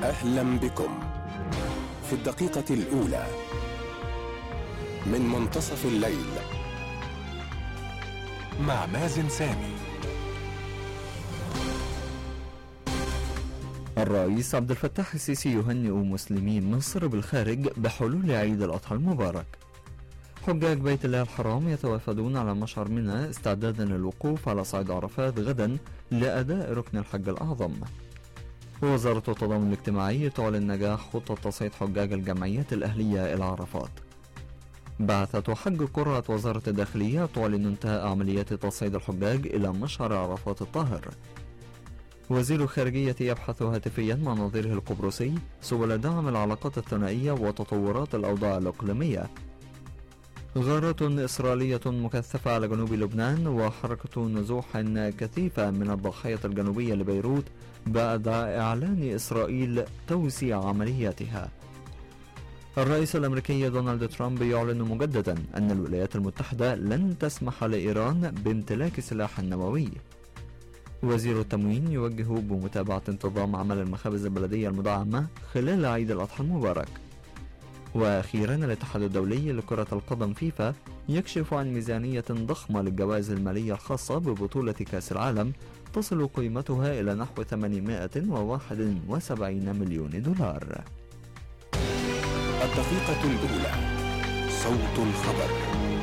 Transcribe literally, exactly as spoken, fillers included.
أهلا بكم في الدقيقة الأولى من منتصف الليل مع مازن سامي. الرئيس عبد الفتاح السيسي يهنئ مسلمين مصر بالخارج بحلول عيد الأضحى المبارك. حجاج بيت الله الحرام يتوافدون على مشعر منى استعدادا للوقوف على صعيد عرفات غدا لأداء ركن الحج الأعظم. وزارة التضامن الاجتماعي تعلن نجاح خطة تصعيد حجاج الجمعيات الأهلية إلى عرفات. بعثة حج قرة وزارة الداخلية تعلن انتهاء عمليات تصعيد الحجاج إلى مشعر عرفات الطاهر. وزير الخارجية يبحث هاتفيا مع نظيره القبرصي سبل دعم العلاقات الثنائية وتطورات الأوضاع الإقليمية. غارات إسرائيلية مكثفة على جنوب لبنان وحركة نزوح كثيفة من الضاحية الجنوبية لبيروت بعد إعلان إسرائيل توسيع عملياتها. الرئيس الأمريكي دونالد ترامب يعلن مجددا أن الولايات المتحدة لن تسمح لإيران بامتلاك سلاح نووي. وزير التموين يوجه بمتابعة انتظام عمل المخابز البلدية المدعمة خلال عيد الأضحى المبارك. وأخيرا الاتحاد الدولي لكرة القدم فيفا يكشف عن ميزانية ضخمة للجوائز المالية الخاصة ببطولة كأس العالم تصل قيمتها إلى نحو ثمانمائة وواحد وسبعين مليون دولار. الدقيقة الأولى، صوت الخبر.